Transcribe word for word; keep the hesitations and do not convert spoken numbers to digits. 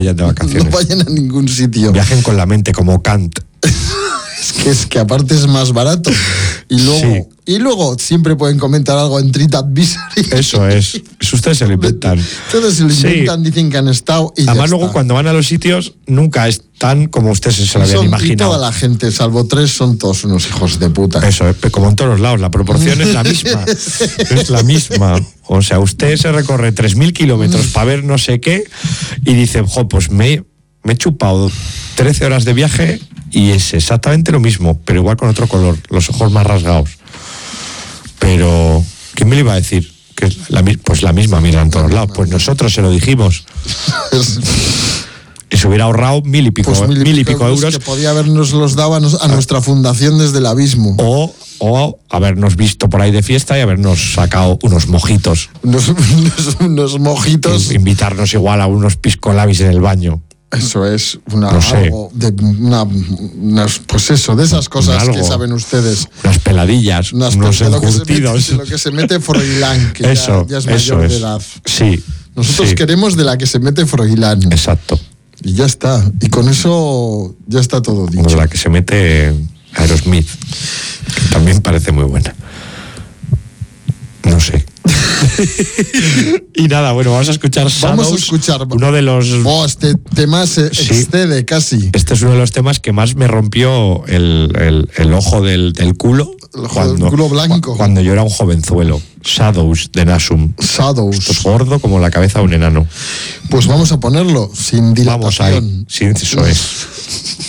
vayan de vacaciones. No vayan a ningún sitio. Viajen con la mente, como Kant. Es que, es que aparte es más barato. Y luego, Sí. y luego siempre pueden comentar algo en TripAdvisory. Eso es. Eso ustedes se lo inventan. Todos se lo Sí. inventan, dicen que han estado y ya Además, luego está. cuando van a los sitios, nunca están como ustedes se lo habían Son- y imaginado. toda la gente, salvo tres, son todos unos hijos de puta. Eso, es como en todos los lados, la proporción es la misma. Es la misma. O sea, usted se recorre tres mil kilómetros para ver no sé qué y dice, jo, pues me, me he chupado trece horas de viaje y es exactamente lo mismo, pero igual con otro color, los ojos más rasgados. Pero, ¿quién me lo iba a decir? Que es la, mi- pues la misma mira en todos lados. Pues nosotros se lo dijimos. Y se hubiera ahorrado mil y pico, Pues mil y pico euros. que podía habernos los dado a, nos- a nuestra fundación desde el abismo. O, o habernos visto por ahí de fiesta y habernos sacado unos mojitos. Unos, unos, unos mojitos. Invitarnos igual a unos piscolabis en el baño. Eso es una, No sé. algo de una, unas- pues eso, de esas cosas Algo. que saben ustedes. Unas peladillas, Unas unos de lo que se mete- encurtidos. de lo que se mete Froilán, que Eso, ya, ya es eso mayor es. de edad. Sí. Nosotros sí. queremos de la que se mete Froilán. Exacto. Y ya está. Y con eso ya está todo Como dicho. la que se mete Aerosmith, que también parece muy buena. No sé. Y nada, bueno, vamos a escuchar Vamos a Shadows, escuchar. uno de los... Oh, este tema se Sí. excede casi. Este es uno de los temas que más me rompió el, el, el ojo del, del culo. El ojo del culo blanco. cu- Cuando yo era un jovenzuelo. Shadows de Nasum. Shadows. Esto es gordo como la cabeza de un enano. Pues vamos a ponerlo sin dilatación. Vamos ahí. Sí, eso es.